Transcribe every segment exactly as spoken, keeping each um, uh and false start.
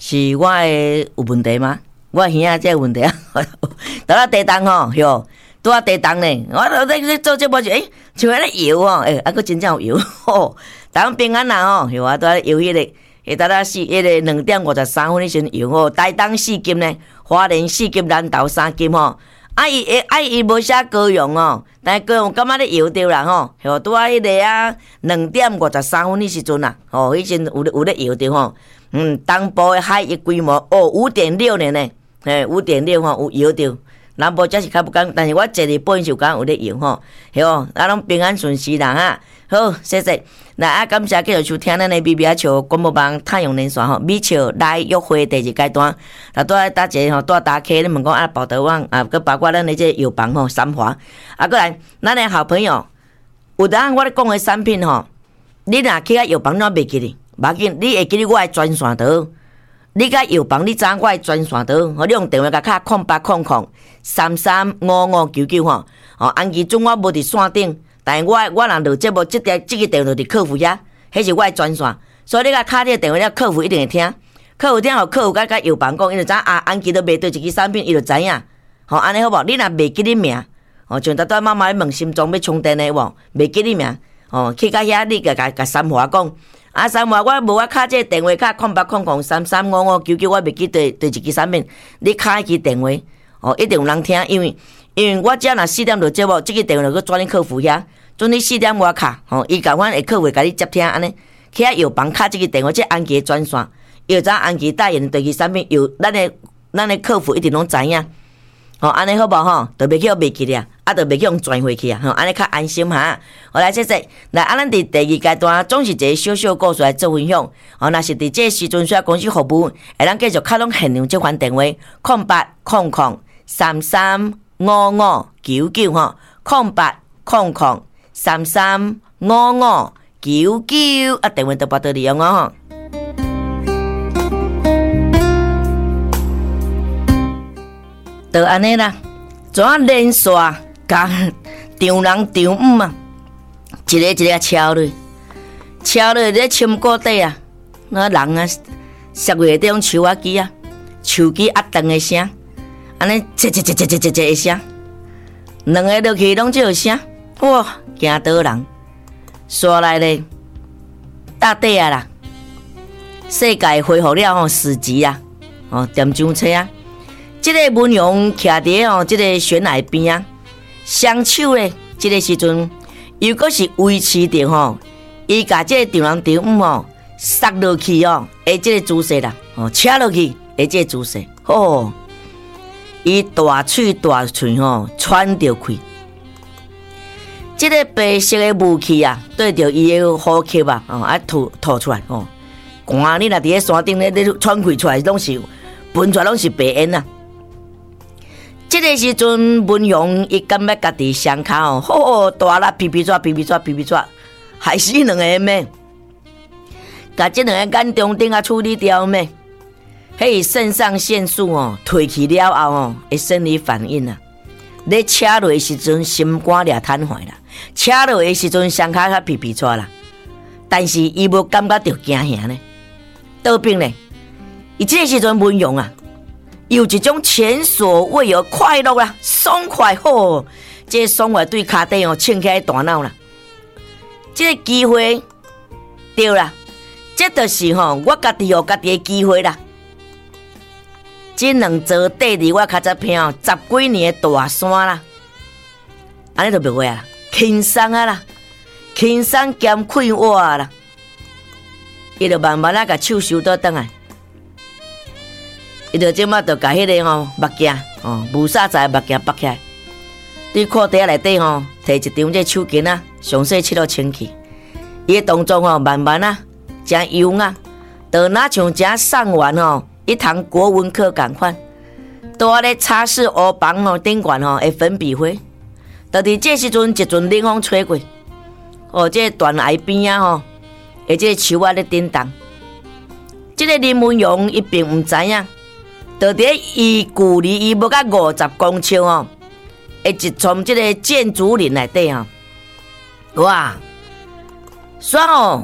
是我的有问题吗？我耳仔这有问题啊！倒啊地动吼，哟，拄啊地动呢，我咧咧做节目就诶，像迄个摇哦，诶，啊佫真正有摇吼，当平安啦吼，哟，我拄啊摇迄个，诶，倒啊四迄个两点五十三分迄时阵摇吼，台东四金呢，花莲四金，南投三金吼，啊伊诶，啊伊无写高雄哦，但是高雄感觉咧摇着啦吼，吼，拄啊迄个啊两点五十三分迄时阵啦，吼，迄阵有有咧摇着吼。嗯，东部的海域规模哦，五点六呢呢，嘿，五点六吼有摇着，南部则是较不讲，但是我坐日本就讲有咧摇吼，吼，啊拢平安顺时啦哈，好，谢谢，来啊，感谢继续收听咱的米米啊笑广播网太阳连线吼，米笑来约会第二阶段，啊，拄啊搭一个吼，拄啊搭客咧问讲啊，宝德网啊，佮包括咱的这药房吼，三华，啊，过来，咱的好朋友，有当我咧讲的产品吼，你若去啊药房怎袂记哩？无要紧，你会记得我的专线图。你甲药房，你知我的专线图，吼，你用电话甲卡空八空空三三五五九九吼。哦，安吉准我无伫线顶，但是我我若录节目，即个即个电话就伫客服遐，迄是我的专线。所以你甲卡这个电话了，客服一定会听。客服听互客服甲甲药房讲，伊就知啊，安吉都卖对一支产品，伊就知影。吼，安尼好无？你若袂记你名，哦，像昨仔妈妈咧问心脏要充电的无？袂记你名，哦，去到遐你甲甲甲三华讲。啊，三华，我无我卡这个电话卡空八空空三三五五九九，我袂记对对一支产品。你卡一支电话，哦，一定有人听，因为因为我只要若四点录节目，这个电话就去转你客服遐，转你四点我卡，吼，伊共款会客服甲你接听，安尼去遐药房卡这个电话，这安吉专线，又知安吉代言对支产品，有咱的咱的客服一定拢知影。吼，安尼好无吼？就袂去互袂记咧，啊，就袂去用转回去啊，吼，安尼较安心哈。好来，谢谢。来，啊，咱伫第二阶段总是一个小小故事来做分享。哦，若是伫这时阵需要公司服务，会咱继续敲拢现场这款电话：空八空空三三五五九九吼，空八空空三三五五九九啊，电话都拨到利用哦。就安尼啦，怎啊连续甲丈人丈姆啊，一个一个敲落，敲落咧深谷底啊，那人啊，十月迄种树仔机啊，树机压断的声，安尼切切切切切切切的声，两个落去拢只有声，哇，惊倒人，刷来咧，搭底啊啦，世界恢复了吼，史籍啊，哦，点上车啊。这个文勇徛伫哦，这个悬崖边啊，双手咧，这个时阵又阁是维持着吼，伊甲这个丈人丈姆吼，摔落去哦，诶，这个姿势啦，哦，车落去，诶，这个姿势，哦，伊大喙大喙吼，喘着气，这个白色的雾气啊，对着伊的呼吸啊，哦，啊吐吐出来，哦，寒你若伫咧山顶咧，咧喘气出来，拢是喷出来拢是白烟啊。这个时阵，文勇伊感觉家己伤骹哦，好大啦，皮皮抓皮皮抓皮皮抓，害死两个咩？甲这两个眼中顶啊处理掉咩？迄肾上腺素哦，褪去了后哦，会生理反应啊。咧车落的时阵，心肝掠瘫痪啦；车落的时阵，伤骹较皮皮抓啦。但是伊无感觉到惊吓呢，倒病呢？伊这个时阵文勇啊。有一种前所未有快乐啦，爽快吼！这个爽快对脚底哦，撑起来大脑啦。这个机会对啦，这就是吼我家己有家己的机会啦。这两座缀伫我较早片哦，十几年的大山啦，安尼就袂话啦，轻松啊啦，轻松兼快活啦。伊就慢慢啊，甲手收倒转来。伊就即马就甲迄个吼目镜哦，无啥在目镜拔起来，伫裤袋内底吼，摕一张这手巾啊，详细拭落清气。伊个动作吼，慢慢啊，真优雅，就若像真上完吼一堂国文课共款。拄咧擦拭黑房吼顶悬吼的粉笔灰，就伫这时阵一阵冷风吹过，哦，这个断崖边啊吼，而这个树仔咧震动。这个林文勇伊并毋知影。就伫伊距离伊要到五十公尺哦，诶，一丛即个箭竹林内底哦，哇，煞哦，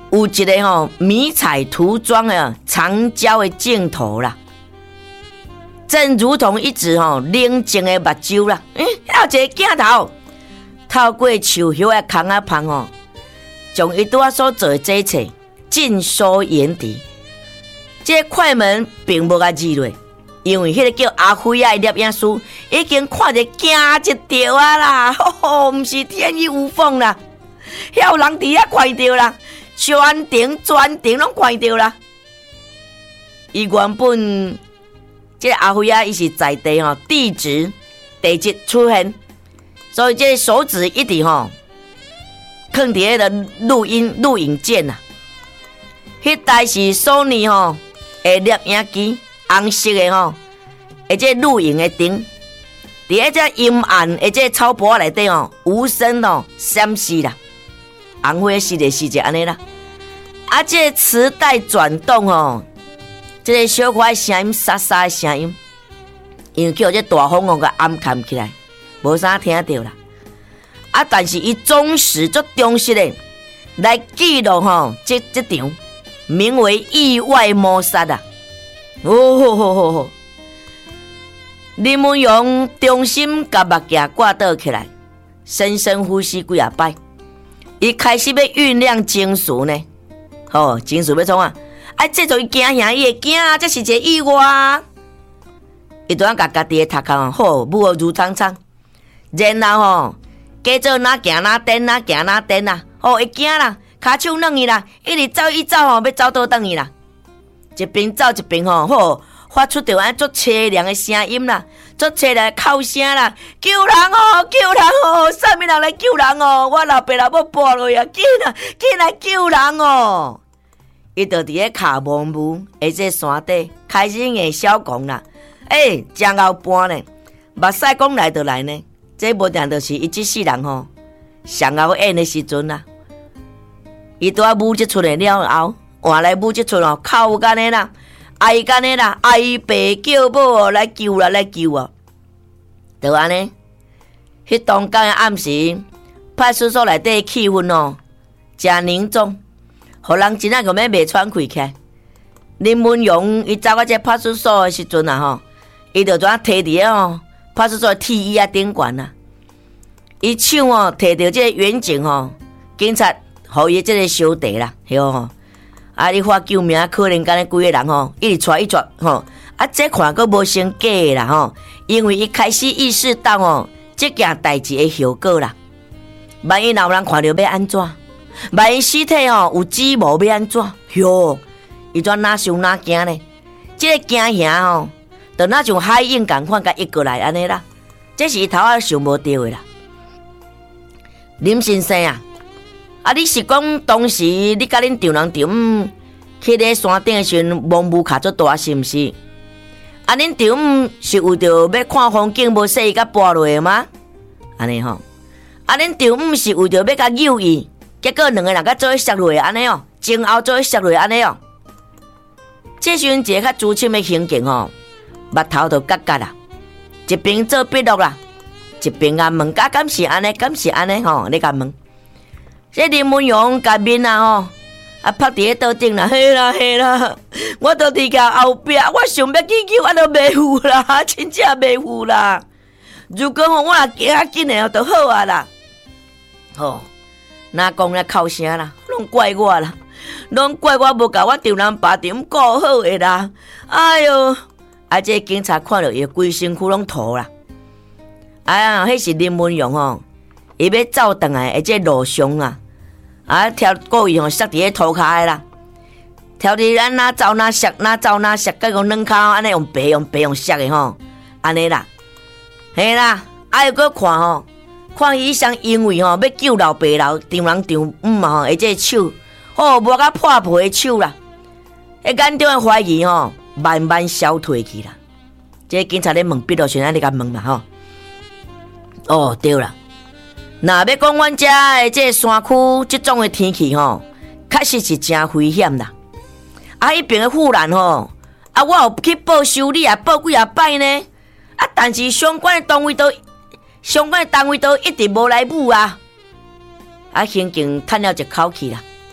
有一个吼、哦、迷彩涂装的长焦的镜头啦，正如同一只吼、哦、冷静的目睭啦。嗯，还有一个镜头透过树叶的空啊旁吼，将伊拄仔所做的这一切尽收眼底。这个快门并无甲移落，因为迄个叫阿辉啊的摄影师已经看着惊一跳啊啦，吼吼，毋是天衣无缝啦，遐有人伫遐看到啦，全程全程拢看到啦。伊原本这个阿辉啊，伊是在地吼地质地质出现，所以这个手指一直吼放伫迄个录音录影键啊。迄台是索尼吼的摄影机，红色的吼，而且录影的灯，伫迄只阴暗的这草坡内底吼，无声哦闪烁啦，红花是的是就安尼啦。啊，这个磁带转动吼，这个小可的声音，沙沙的声音，因为叫这大风哦，甲暗藏起来，无啥听到啦。啊，但是伊忠实足忠实的来记录吼，这这场名为意外谋杀啊！哦吼吼吼吼！林文勇中心把目镜挂倒起来，深深呼吸几下摆，伊开始要酝酿情绪呢。吼、哦，情绪要创啊！啊，这就伊惊吓，伊会惊啊！这是一个意外。伊拄仔甲家己的头壳好舞儿如苍苍，然后吼，加做哪行哪颠哪行哪颠啦，吼会惊啦，骹手软去啦，一直走一走吼，要走倒转去啦，一边走一边吼，好发出着安足凄凉的声音啦，足凄凉的哭声啦，救人哦，救人哦，啥物人来救人哦？我老爸老母跋落呀，紧啊，紧来救人哦！伊就伫咧卡蒙雾，而且山底开始硬小讲啦。诶、欸，将后半呢，目屎讲来就来呢。这无定就是伊即世人吼上后演的时阵啦。伊拄仔舞即出来了后，换来舞即出哦，哭干的啦，哀干的啦，哀爸叫母来救啦，来救啊！就安尼，迄当天的暗时，派出所内底气氛哦，真凝重。互人真啊个要袂喘气起来。林文勇伊走到这派出所的时阵啊吼，伊就怎摕伫哦派出所的梯椅啊顶悬啊，伊手哦摕着这个远景吼，警察互伊这个小弟啦，晓吼，啊你发救命，可能干呢几个人吼，一直拽一拽吼，啊这看佫无成假的啦吼，因为伊开始意识到哦，这件代志的后果啦，万一哪有人看到要安怎？万一尸体吼有指模要安怎？哟，伊怎哪想哪惊呢？这个惊吓吼，就那像海鹰共款，甲一过来安尼啦。这是伊头仔想无到的啦。林先生啊，啊你是讲当时你甲恁丈人丈母去咧山顶的时阵，蒙雾卡足大是毋是？啊恁丈母是为着要看风景，无说伊甲跋落的吗？安尼吼，啊恁丈母是为着要甲诱伊。结果两个人甲做伙摔落安尼哦，前后做伙摔落安尼哦。这时阵一个较资深的刑警哦，目头就角角啦，一边做笔录啦，一边啊问甲敢是安尼，敢是安尼吼，你甲问。这林文勇甲面啊吼，啊趴伫咧桌顶啦，嘿啦嘿啦，我都伫甲后壁，我想要去救，我都袂赴啦，真正袂赴啦。如果吼我若行较紧诶，就好啊啦，吼。哪讲咧哭声啦，拢怪我啦，拢怪我无甲我丈人爸丈顾好诶啦。哎哟，啊这警察看到伊规身躯拢土啦。哎呀，迄是林文勇吼，伊要走转来，而且路上啊，啊挑故意吼摔伫咧涂骹诶啦，挑伫咱哪走哪摔，哪走哪摔，甲用软骹安尼用白用白用摔诶吼，安尼啦，嘿啦，啊又搁看吼。看伊像因为吼要救老爸老丈人丈母嘛吼，而这手吼无甲破皮的手啦，迄眼中的怀疑吼慢慢消退去啦。这警察咧问笔录时，安尼甲问嘛吼。哦对啦，若要讲阮遮的这山区这种的天气吼，确实是真危险啦。啊，迄边的护栏吼，啊我有去报修理啊，报几啊摆呢，啊但是相关的单位都。相关的单位都一直无来补啊！啊，刑警叹了一口气啦。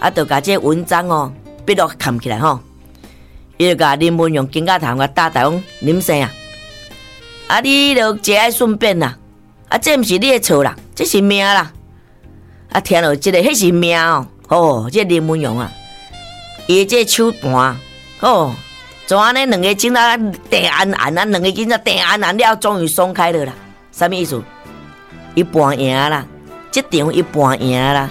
啊，就甲这文章哦笔录扛起来吼，伊就甲林文勇警察头甲打台讲林生啊，啊你就节哀顺变啦，啊这毋是你的错啦，这是命啦，啊听到这个迄是命哦，哦这林文勇啊，伊这手盘哦。就安尼，两个警察定安安啊，两个警察定安安了，终于松开了啦。什么意思？一半赢啦，这场一半赢啦。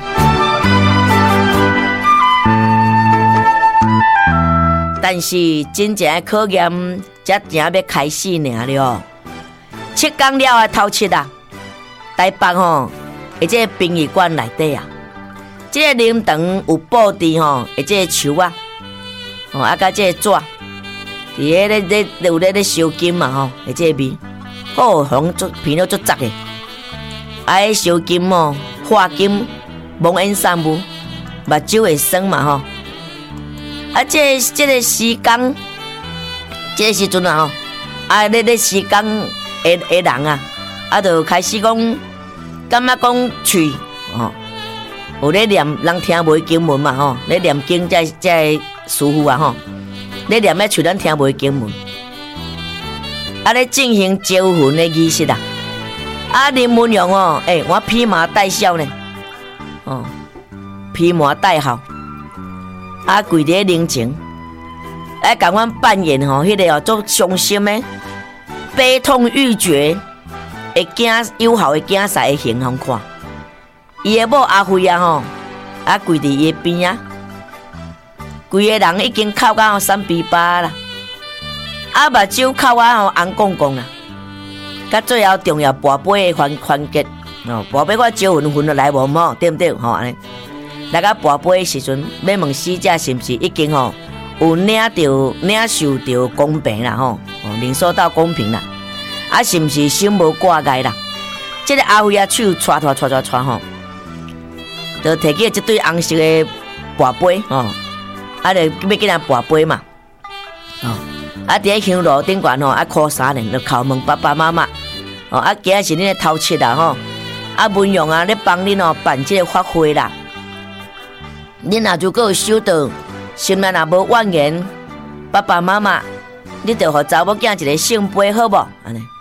但是真正的考验才正要开始尔了。七天了啊，头七啊，台北吼，而这殡仪馆内底啊，这个灵堂有布置吼，而这个树啊，哦啊，甲这个纸。伫迄咧咧有咧咧烧金嘛吼，诶，这味好红足皮了足杂诶，啊，迄烧金哦，化金蒙恩三目，目睭会酸嘛吼，啊，这这个时间，这个时阵啊吼，啊，咧咧时间诶诶人啊，啊，就开始讲，感觉讲喙吼，有咧念人听袂经文嘛吼，咧念经才才师傅啊吼。咧念咧喙咱听袂经文，啊咧进行招魂的仪式啊，啊林文勇哦，诶、欸、我披麻戴孝呢，哦披麻戴孝，啊跪伫咧灵前，啊甲阮扮演吼迄、那个哦做伤心的、悲痛欲绝的囝有效的囝婿的形象看，伊的某阿辉啊吼，啊跪伫伊的边啊。规个人已经哭到三比八啦，啊目睭哭啊吼红光光啦，甲最后重要跋杯的环环节哦，跋杯我招魂魂就来无吼，对不对吼？安尼，来甲跋杯的时阵，要问死者是毋是已经吼有领到领受到公平啦吼，哦领受到公平啦，啊是毋是心无挂碍啦？这个阿辉啊手搓搓搓搓搓吼，就摕起这对红色的跋杯吼。啊，就要给人跋杯嘛，哦，啊，伫咧香炉顶悬吼，啊，哭三年，就叩问爸爸妈妈，哦，啊，今仔是恁的头七啦吼，啊，文勇啊，咧帮恁哦办这个法会啦，恁若如果有收到，心内若无怨言，爸爸妈妈，你就互查某囝一个圣杯好无？安尼，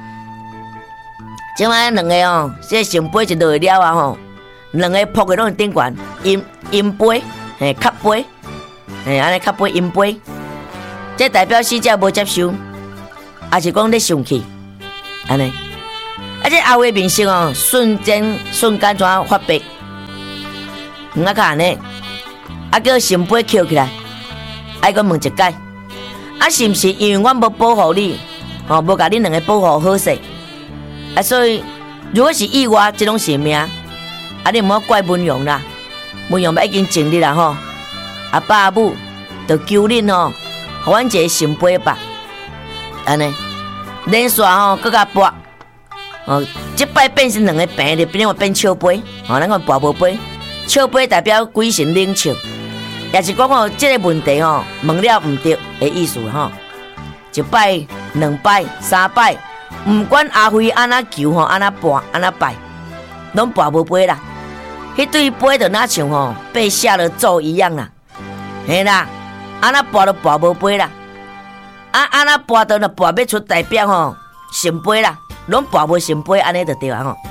即摆两个哦，这个圣杯一落了啊吼，两个扑在拢顶悬，银银杯，嘿，卡杯。诶，安尼较杯阴杯，这代表死者无接受，还是讲咧生气，安尼。啊，这阿伟面色哦，瞬间瞬间怎发白？唔啊，安尼，啊叫神杯捡起来，爱个问一解，啊是毋是因为我无保护你，哦，无甲恁两个保护好势，啊所以如果是意外，这种是命，啊你毋好怪文勇啦，文勇已经尽力啦吼。阿爸阿母就求恁吼，互阮一个圣杯吧，安尼连续吼搁甲跋，哦，即摆变成两个平的，变我变笑杯，哦，咱讲跋无杯，笑杯代表鬼神冷笑，也是讲吼，即个问题吼问了毋对的意思吼，一摆、两摆、三摆，毋管阿辉安那求吼，安那跋、安那拜，拢跋无杯啦，迄对杯就那像吼被下了咒一样啦。嘿啦，安那跋都跋无杯啦，啊安那跋到就跋要出代表吼圣杯啦，拢跋无圣杯，安尼就对啊吼。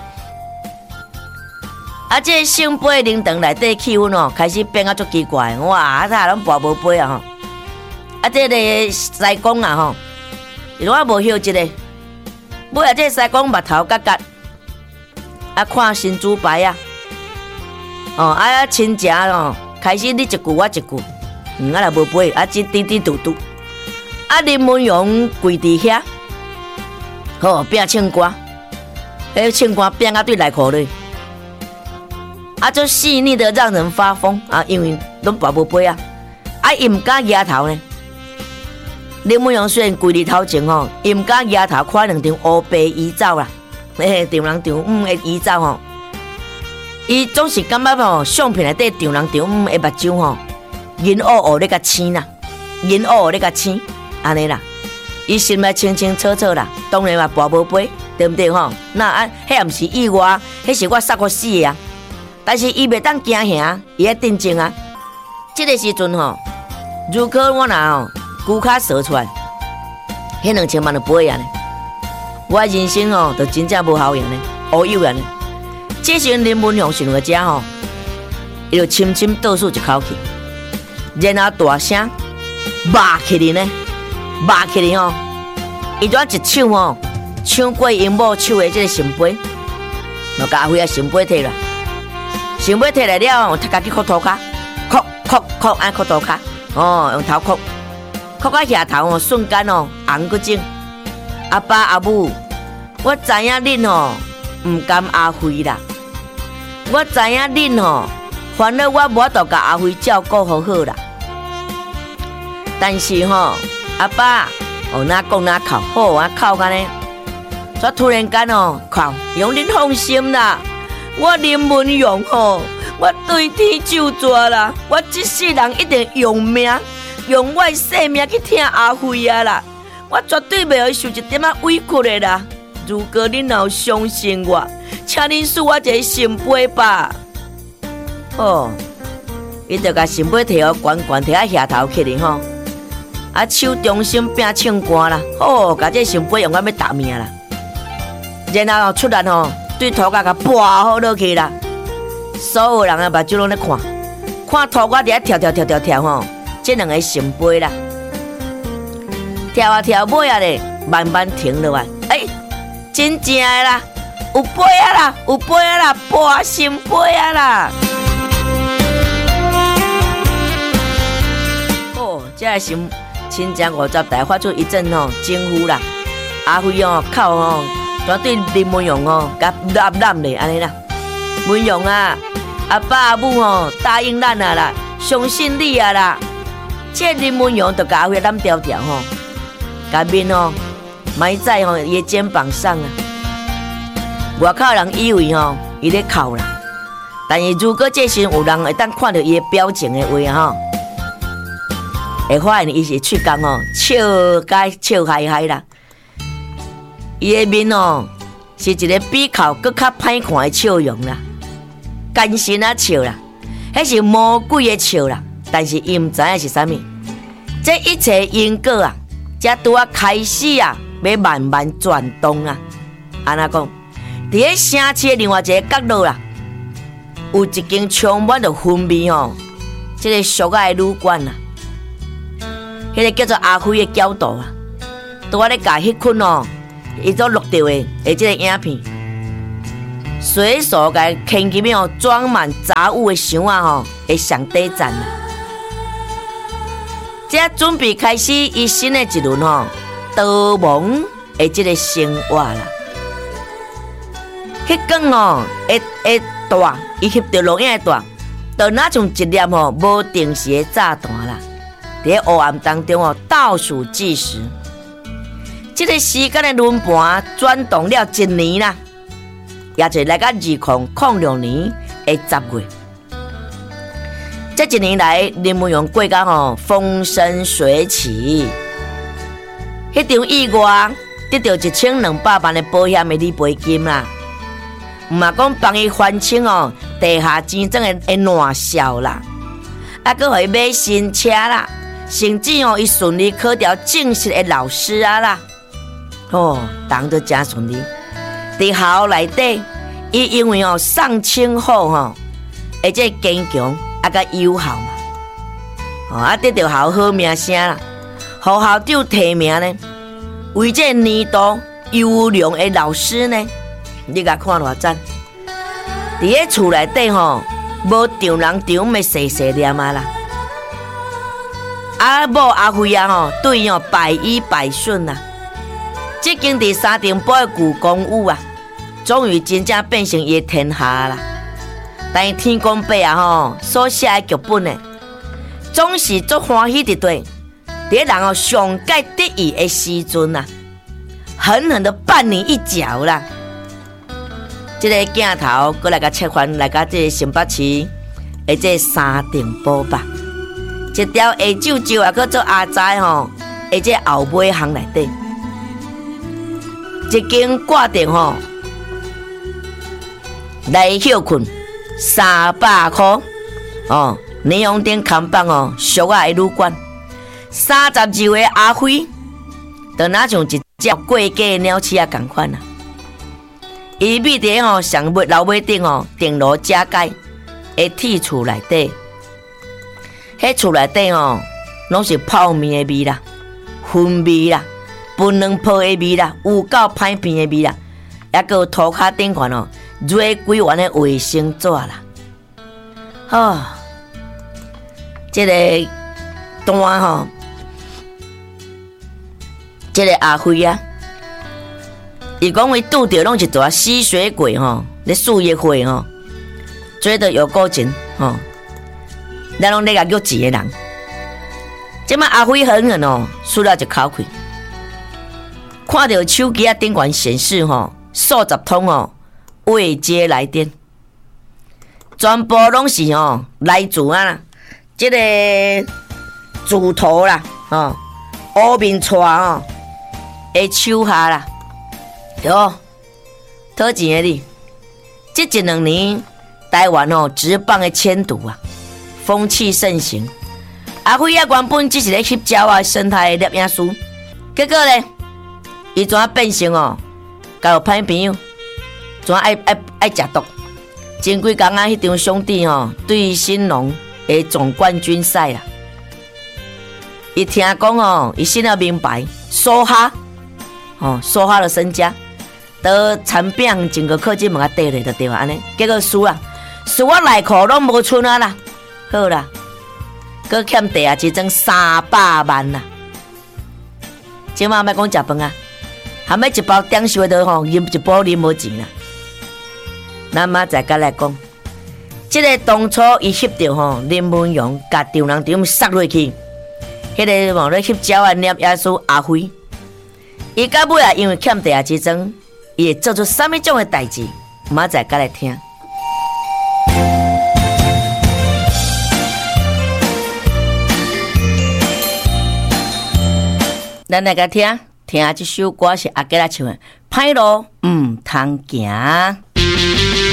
啊，这圣杯灵堂内底气氛哦，开始变啊足奇怪，哇，啊咋拢跋无杯啊吼。啊，这个西公啊吼，我无晓这个，尾啊这西公目头角角，啊看新主牌啊，哦啊亲情哦，开始你一句我一句。嗯，啊，若无杯，啊，只滴滴嘟嘟，啊，林文勇跪伫遐，吼，变唱歌，迄唱歌变啊对内裤咧，啊，就细腻的让人发疯啊，因为拢跋无杯啊，啊，伊毋敢摇头呢。林文勇虽然跪伫头前吼，伊毋敢摇头看两张乌白遗照啦，嘿，丈人丈母的遗照吼，伊总是感觉吼，相片内底丈人丈母的目睭吼。银乌乌咧甲青啦，银乌乌咧甲青，安尼啦，伊心内清清楚楚啦，当然嘛跋无杯，对不对吼？那啊，迄也毋是意外，迄是我杀过死的啊。但是伊袂当惊吓，伊爱镇静啊， 这个时阵吼，如果我拿吼骨卡说出来，迄两千万就飞啊呢。我人生吼，就真正无好用呢，乌有啊呢。这时阵林文雄想到遮吼，伊就深深倒数一口气，然后大声骂起哩呢，骂起哩吼，伊就一手吼抢过因某手的这个神杯，就甲阿辉啊神杯摕啦，神杯摕来了，他家己磕涂骹，磕磕磕按磕涂骹，哦，用头磕，磕到下头哦，瞬间哦红个肿。阿爸阿母，我知影恁吼唔甘阿辉啦，我知影恁吼烦恼我无法度甲阿辉照顾好好啦。但是吼，阿爸哦哪讲哪哭，好啊哭安尼，煞突然间哦哭，用恁放心啦，我林文勇吼，我对天就抓啦，我这世人一定用命，用我的性命去听阿辉啊啦。我绝对袂会受一点仔委屈的啦！如果恁有相信我，请恁赐我一个圣杯吧。哦，伊就甲圣杯摕互悬悬摕啊下头起哩吼，啊手中心变唱歌啦，哦，甲这圣杯用到要达命啦。然后出来吼，对涂骹甲拨好落去啦。所有人啊目睭拢咧看，看涂骹伫遐跳跳跳跳跳吼，这两个圣杯啦。跳啊跳，尾啊咧，慢慢停落来。哎、欸，真正的啦，有杯啊啦，有杯啊啦，博心杯啊啦。哦，这个心亲江五十台发出一阵吼惊呼啦。阿辉哦，靠哦，绝对林文勇哦，甲揽揽咧安尼啦。文勇啊，阿爸阿母哦，答应咱啊啦，相信你啊啦。这林文勇就甲阿辉揽条条吼。甲面哦埋在吼伊的肩膀上啊，外口人以为吼伊咧哭啦，但是如果这时有人会当看到伊的表情的话吼，会发现伊是喙角吼笑该笑嗨嗨啦，伊的面哦是一个比哭更较歹看的笑容啦，奸神啊笑啦，迄是魔鬼的笑啦，但是伊唔知影是啥物，这一切因果啊！才拄啊开始啊，要慢慢转动啊。安那讲，伫咧城市的另外一个角落啦，有一间充满着氛味吼，即、这个俗爱旅馆啊，迄、那个叫做阿辉的角度啊，拄啊咧甲迄群哦，伊所录到的的即个影片，随手甲牵起面哦，装满杂物的箱啊吼，会上底站啊。这准备开始伊新的一轮吼，逃亡的这个生活啦。迄间哦，会会大，伊翕到录影的大，就那像一粒吼无定时的炸弹啦。伫黑暗当中哦，倒数计时，这个时间的轮盘转动了一年啦，也就来到二零零六年的十月。这一年来，林文勇过到吼风生水起。迄场意外得到一千两百万的保险的理赔金啦，唔嘛讲帮伊还清哦地下钱庄的的烂销啦，啊，佮互伊买新车啦，甚至哦伊顺利考调正式的老师啊啦，哦，当得真顺利。伫校内底，伊因为哦上清好吼，而且坚强。啊，甲友好嘛，哦，啊，得到校好名声啦，互校长提名呢，为这年度优良的老师呢，你甲看偌赞？伫咧厝内底吼，无丈人丈的细细念啊啦，阿某阿辉啊吼，对哦百依百顺啦，即间伫三重埔的旧公寓啊，终于真正变成伊的天下啦。但是天公伯啊吼，所写的剧本呢，总是足欢喜的对，伫人哦上界得意的时阵啊，狠狠的绊你一脚啦。这个镜头过来甲切换来甲这个新北市的这三重埔吧，一条下酒酒啊，叫做阿仔吼，的这后尾巷内底，一间挂电吼来休困。三百块哦， 霓虹灯看板哦，俗啊的旅馆，三十二岁阿辉，就若像一只过街的鸟鼠啊共款啊。伊秘伫吼上尾楼尾顶哦，顶楼加盖的铁厝内底，迄厝内底哦，拢是泡面的味啦、薰味啦、分两泡的味啦，有够歹闻的味啦，还个涂骹顶款哦，蕊几丸的卫生纸啦。哦，这个单吼，这个阿辉啊。伊讲伊拄着拢一大吸血鬼吼，咧四月会吼，做得有够钱吼，咱拢咧甲约钱的人。即摆阿辉狠狠哦，输了一口气，看到手机啊顶悬显示吼，数十通哦未接来电，全部拢是吼来自啊，即、这个主头啦，吼乌面带吼的手下啦。哟，讨钱的你，这一两年台湾哦职棒的迁徙啊，风气盛行。阿辉啊原本只是咧翕照啊生态的摄影师，结果咧，伊怎啊变成哦交歹朋友，怎啊爱爱爱食毒？前几工啊，迄场兄弟哦对兴农的总冠军赛啦，伊听讲哦，伊心里明白，梭哈哦梭哈的身家。都产饼整个科技门啊跌咧就对啊，安尼结果输啦，输我内裤拢无剩啊啦，好啦，搁欠地啊一张三百万啦，即马莫讲食饭啊，含要一包点心都吼，饮一包啉无钱啦。咱妈再甲来讲，即、这个当初伊翕到吼林文勇甲张人场杀落去，迄、那个往咧翕照啊摄影师阿辉，伊到尾啊因为欠地啊一张。伊会做出什么种的代志？马仔甲来听。咱来甲听，听这首歌是阿吉拉唱的《歹路唔通行》。